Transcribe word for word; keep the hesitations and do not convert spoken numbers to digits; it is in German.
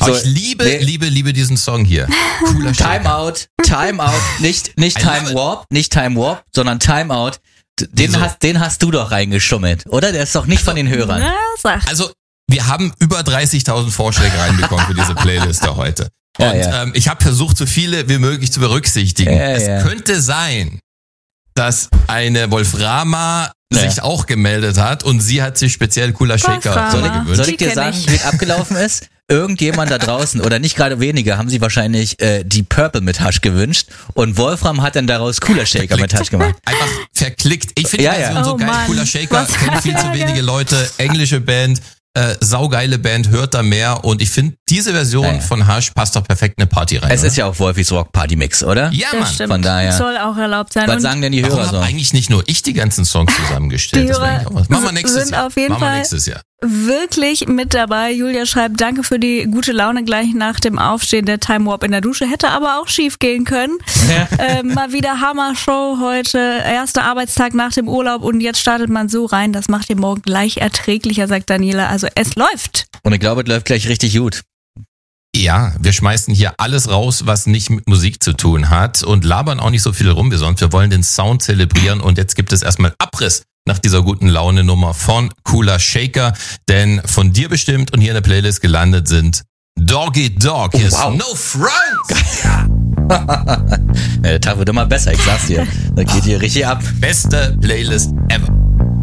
Aber So, ich liebe, nee. liebe, liebe diesen Song hier. Cooler Shaker. Time Out, Time Out, nicht, nicht I love Time it. Warp, nicht Time Warp, sondern Time Out. Den Wieso? hast, den hast du doch reingeschummelt, oder? Der ist doch nicht von den Hörern. Na, sag. Also, wir haben über dreißigtausend Vorschläge reinbekommen für diese Playliste heute. Und Ja, ja. Ähm, ich habe versucht, so viele wie möglich zu berücksichtigen. Ja, es ja. könnte sein, dass eine Wolframa Ja. sich auch gemeldet hat und sie hat sich speziell Cooler Shaker Wolframa. Soll ich, gewünscht. soll ich dir kenn sagen, ich. wie es abgelaufen ist? Irgendjemand da draußen, oder nicht gerade wenige, haben sich wahrscheinlich äh, die Purple mit Hasch gewünscht und Wolfram hat dann daraus Cooler Shaker mit Hasch gemacht. Einfach verklickt. Ich finde Ja, die ja. Version so Oh geil. Mann. Cooler Shaker, Was kennen viel zu geil. wenige Leute. Englische Band, äh, saugeile Band, hört da mehr. Und ich finde, diese Version Ja, ja. von Hasch passt doch perfekt in eine Party rein. Es oder? ist ja auch Wolfis Rock Party Mix, oder? ja, Das Mann. stimmt. von daher. Soll auch erlaubt sein. Was Und sagen denn die Warum Hörer haben so? eigentlich nicht nur ich die ganzen Songs zusammengestellt? Die Das war Hörer eigentlich auch was. Machen wir nächstes sind Jahr. auf jeden Machen wir Fall- nächstes Jahr. wirklich mit dabei. Julia schreibt, danke für die gute Laune gleich nach dem Aufstehen. Der Time Warp in der Dusche hätte aber auch schief gehen können. äh, mal wieder Hammer-Show heute. Erster Arbeitstag nach dem Urlaub und jetzt startet man so rein. Das macht den Morgen gleich erträglicher, sagt Daniela. Also es läuft. Und ich glaube, es läuft gleich richtig gut. Ja, wir schmeißen hier alles raus, was nicht mit Musik zu tun hat und labern auch nicht so viel rum wie sonst. Wir wollen den Sound zelebrieren und jetzt gibt es erstmal Abriss nach dieser guten Laune-Nummer von Cooler Shaker, denn von dir bestimmt und hier in der Playlist gelandet sind Doggy Dog, hier ist wow. No Front. Ja, der Tag wird immer besser, ich sag's dir. Das geht hier richtig ab. Beste Playlist ever.